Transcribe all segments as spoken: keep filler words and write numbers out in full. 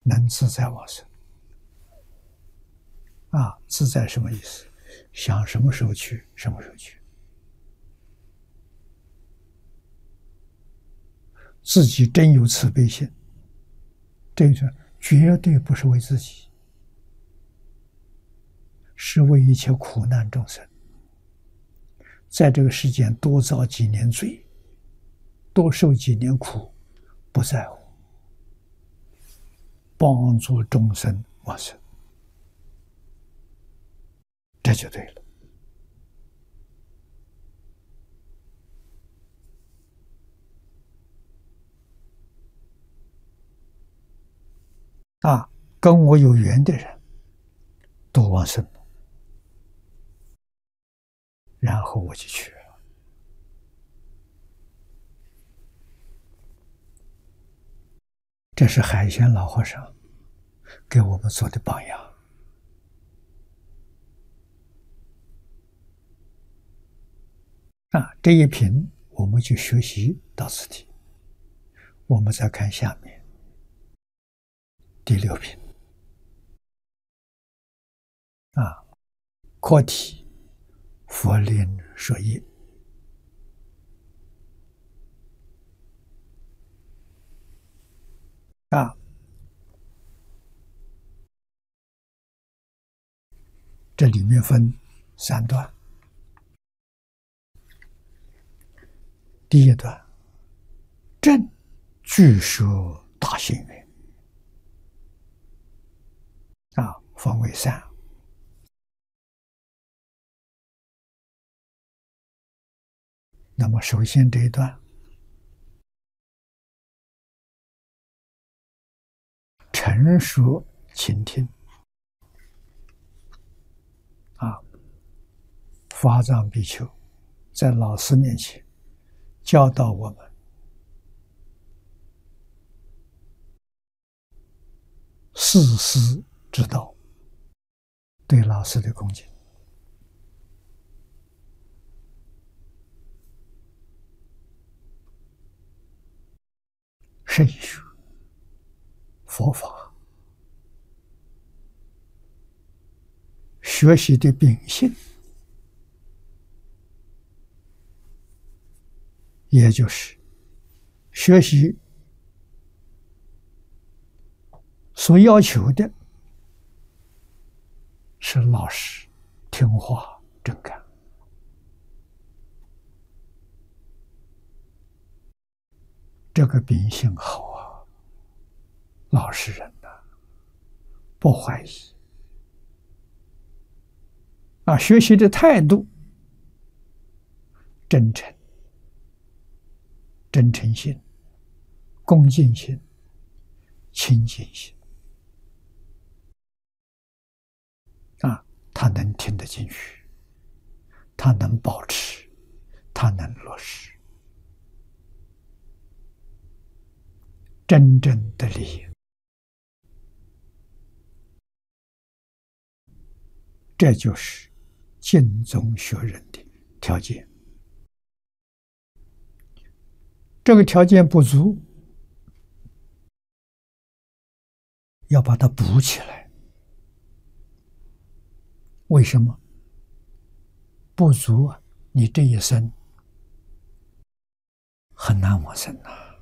能自在往生。啊，自在什么意思？想什么时候去，什么时候去。自己真有慈悲心，这个绝对不是为自己，是为一切苦难众生，在这个世间多造几年罪，多受几年苦，不在乎，帮助众生往生，这就对了。啊，跟我有缘的人都往生了，然后我就去了。这是海鲜老和尚给我们做的榜样。啊，这一品我们就学习到此地。我们再看下面第六品。啊，课题佛令说业。啊，这里面分三段。第一段，正具说大行愿。啊，分为三。那么首先这一段，陈述倾听。啊，法藏比丘在老师面前教导我们事师之道，对老师的恭敬。圣学、佛法学习的秉性，也就是学习所要求的是老实、听话、正干。这个秉性好啊，老实人呐、啊，不怀疑啊，学习的态度真诚、真诚心、恭敬心、亲近心啊，他能听得进去，他能保持，他能落实，真正的利益。这就是敬宗学人的条件。这个条件不足，要把它补起来。为什么？不足啊，你这一生很难往生啊。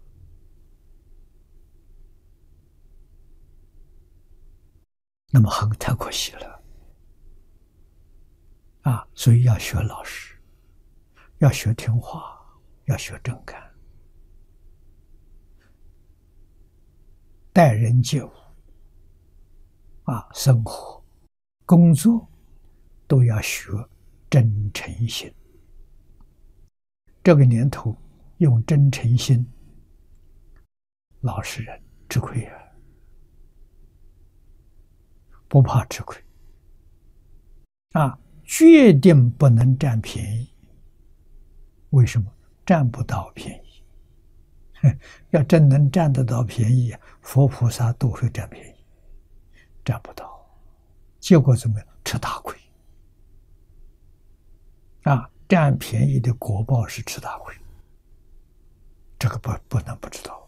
那么很太可惜了啊！所以要学老实，要学听话，要学正干，待人接物啊，生活、工作都要学真诚心。这个年头用真诚心，老实人吃亏啊，不怕吃亏啊，决定不能占便宜。为什么？占不到便宜。要真能占得到便宜，佛菩萨都会占便宜，占不到，结果怎么样？吃大亏啊！占便宜的果报是吃大亏，这个不不能不知道。